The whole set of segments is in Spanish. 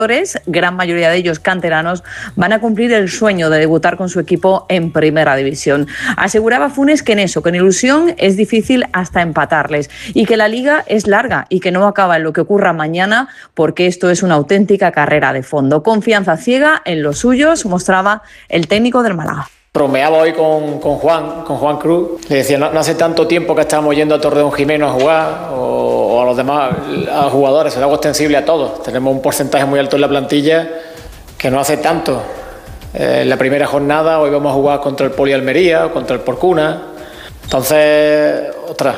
gran mayoría de ellos canteranos, van a cumplir el sueño de debutar con su equipo en Primera División. Aseguraba Funes que en ilusión es difícil hasta empatarles y que la liga es larga y que no acaba en lo que ocurra mañana, porque esto es una auténtica carrera de fondo. Confianza ciega en los suyos mostraba el técnico del Málaga. Bromeaba hoy con Juan Cruz. Le decía, no hace tanto tiempo que estábamos yendo a Torredón Jimeno a jugar, o a los demás a jugadores, es algo extensible a todos. Tenemos un porcentaje muy alto en la plantilla que no hace tanto. En la primera jornada hoy vamos a jugar contra el Poli Almería o contra el Porcuna. Entonces,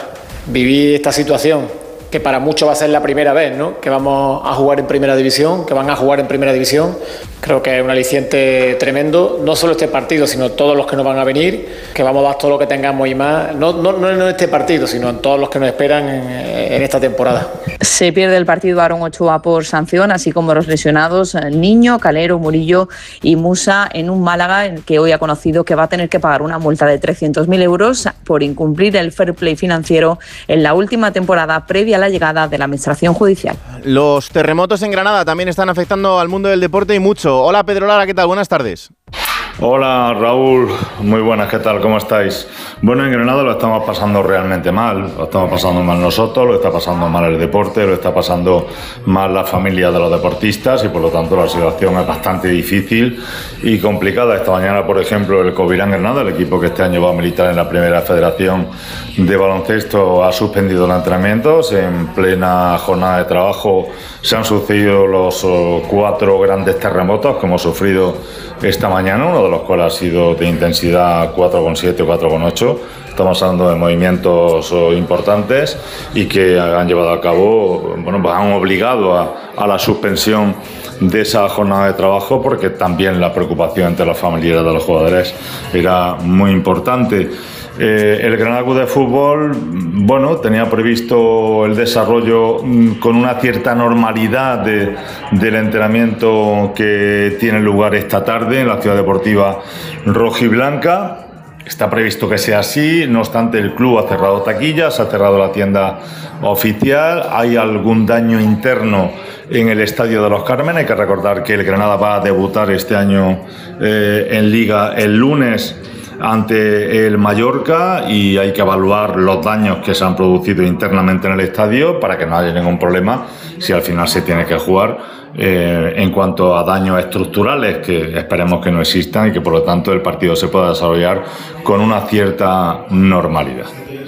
vivir esta situación, que para muchos va a ser la primera vez, ¿no?, que vamos a jugar en Primera División, que van a jugar en Primera División. Creo que es un aliciente tremendo, no solo este partido, sino todos los que nos van a venir, que vamos a dar todo lo que tengamos y más, no en este partido, sino en todos los que nos esperan en esta temporada. Se pierde el partido Aaron Ochoa por sanción, así como los lesionados Niño, Calero, Murillo y Musa, en un Málaga en que hoy ha conocido que va a tener que pagar una multa de 300.000 euros por incumplir el fair play financiero en la última temporada previa a la llegada de la administración judicial. Los terremotos en Granada también están afectando al mundo del deporte y mucho. Hola Pedro Lara, ¿qué tal? Buenas tardes. Hola Raúl, muy buenas, ¿qué tal? ¿Cómo estáis? Bueno, en Granada lo estamos pasando realmente mal, lo estamos pasando mal nosotros, lo está pasando mal el deporte, lo está pasando mal la familia de los deportistas y por lo tanto la situación es bastante difícil y complicada. Esta mañana, por ejemplo, el Covirán Granada, el equipo que este año va a militar en la Primera Federación de Baloncesto, ha suspendido los entrenamientos. En plena jornada de trabajo se han sucedido los 4 grandes terremotos que hemos sufrido esta mañana, uno de los cuales ha sido de intensidad 4,7, 4,8. Estamos hablando de movimientos importantes y que han llevado a cabo, pues han obligado a la suspensión de esa jornada de trabajo, porque también la preocupación entre los familiares de los jugadores era muy importante. El Granada Club de Fútbol, tenía previsto el desarrollo con una cierta normalidad del entrenamiento que tiene lugar esta tarde en la Ciudad Deportiva Rojiblanca. Está previsto que sea así, no obstante el club ha cerrado taquillas, ha cerrado la tienda oficial, hay algún daño interno en el Estadio de los Cármenes. Hay que recordar que el Granada va a debutar este año en Liga el lunes ante el Mallorca y hay que evaluar los daños que se han producido internamente en el estadio para que no haya ningún problema si al final se tiene que jugar. En cuanto a daños estructurales, que esperemos que no existan y que por lo tanto el partido se pueda desarrollar con una cierta normalidad.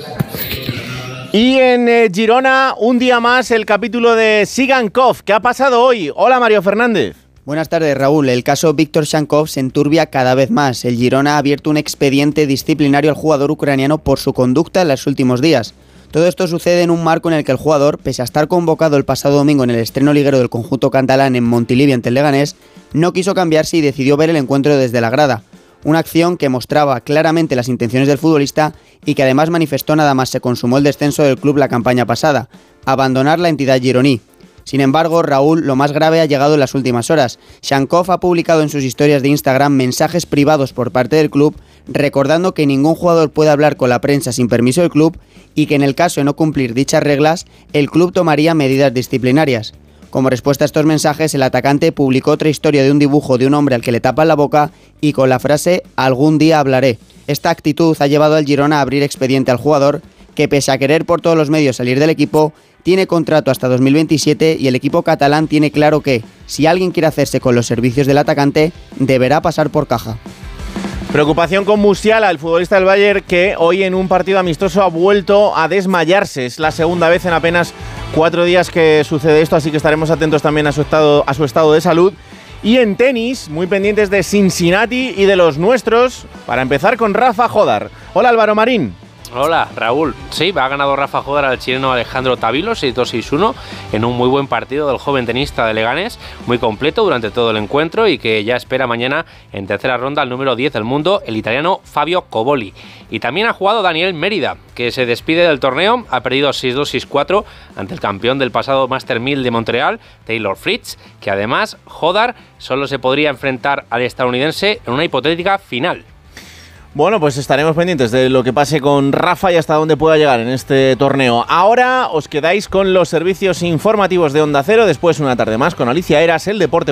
Y en Girona, un día más, el capítulo de Sigankov. ¿Qué ha pasado hoy? Hola, Mario Fernández. Buenas tardes, Raúl. El caso Víctor Shankov se enturbia cada vez más. El Girona ha abierto un expediente disciplinario al jugador ucraniano por su conducta en los últimos días. Todo esto sucede en un marco en el que el jugador, pese a estar convocado el pasado domingo en el estreno liguero del conjunto catalán en Montilivi ante el Leganés, no quiso cambiarse y decidió ver el encuentro desde la grada. Una acción que mostraba claramente las intenciones del futbolista y que además manifestó nada más se consumó el descenso del club la campaña pasada: abandonar la entidad gironí. Sin embargo, Raúl, lo más grave ha llegado en las últimas horas. Shankov ha publicado en sus historias de Instagram mensajes privados por parte del club, recordando que ningún jugador puede hablar con la prensa sin permiso del club y que en el caso de no cumplir dichas reglas, el club tomaría medidas disciplinarias. Como respuesta a estos mensajes, el atacante publicó otra historia de un dibujo de un hombre al que le tapan la boca y con la frase «algún día hablaré». Esta actitud ha llevado al Girona a abrir expediente al jugador, que pese a querer por todos los medios salir del equipo, tiene contrato hasta 2027 y el equipo catalán tiene claro que, si alguien quiere hacerse con los servicios del atacante, deberá pasar por caja. Preocupación con Musiala, el futbolista del Bayern, que hoy en un partido amistoso ha vuelto a desmayarse. Es la segunda vez en apenas 4 días que sucede esto, así que estaremos atentos también a su estado de salud. Y en tenis, muy pendientes de Cincinnati y de los nuestros, para empezar con Rafa Jodar. Hola Álvaro Marín. Hola, Raúl. Sí, ha ganado Rafa Jodar al chileno Alejandro Tavilo 6-2-6-1 en un muy buen partido del joven tenista de Leganés, muy completo durante todo el encuentro y que ya espera mañana en tercera ronda al número 10 del mundo, el italiano Fabio Coboli. Y también ha jugado Daniel Mérida, que se despide del torneo, ha perdido 6-2-6-4 ante el campeón del pasado Master 1000 de Montreal, Taylor Fritz, que además Jodar solo se podría enfrentar al estadounidense en una hipotética final. Bueno, pues estaremos pendientes de lo que pase con Rafa y hasta dónde pueda llegar en este torneo. Ahora os quedáis con los servicios informativos de Onda Cero, después una tarde más con Alicia Eras, el deporte.